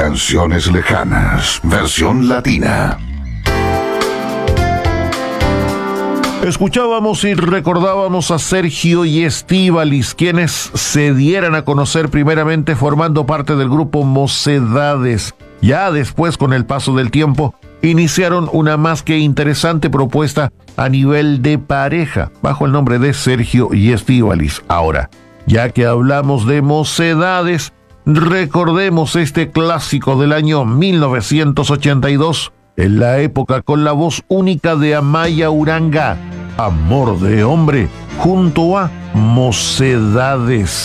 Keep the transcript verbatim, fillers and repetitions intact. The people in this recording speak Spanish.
Canciones lejanas, versión latina. Escuchábamos y recordábamos a Sergio y Estíbaliz, quienes se dieran a conocer primeramente formando parte del grupo Mocedades. Ya después, con el paso del tiempo, iniciaron una más que interesante propuesta a nivel de pareja, bajo el nombre de Sergio y Estíbaliz. Ahora, ya que hablamos de Mocedades, recordemos este clásico del año mil novecientos ochenta y dos, en la época con la voz única de Amaya Uranga, Amor de Hombre, junto a Mocedades.